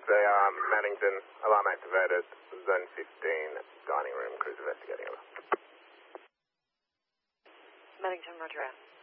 they are Maddington, alarm activated, zone 15, dining room, cruise investigating. Maddington, roger out.